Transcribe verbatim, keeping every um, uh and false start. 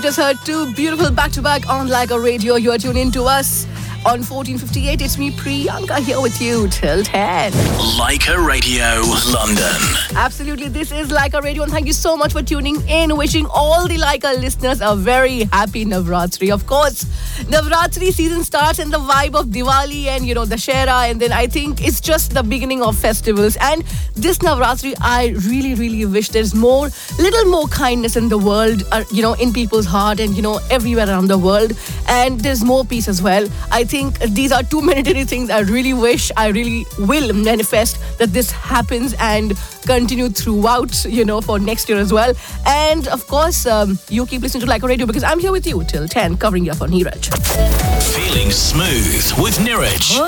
just heard two beautiful back-to-back on Like a Radio. You are tuned in to us on fourteen fifty-eight. It's me, Priyanka, here with you till ten. Like a Radio, London. Absolutely, this is Like a Radio, and thank you so much for tuning in. Wishing all the Like a listeners a very happy Navratri. Of course, Navratri season starts in the vibe of Diwali and, you know, Dashera, and then I think it's just the beginning of festivals. And this Navratri, I really, really wish there's more, little more kindness in the world, uh, you know, in people's heart and, you know, everywhere around the world. And there's more peace as well. I think these are two mandatory things I really wish, I really will manifest that this happens and continue throughout, you know, for next year as well. And of course, um, you keep listening to Like a Radio because I'm here with you till ten, covering you up on Neeraj. Feeling smooth with Neeraj.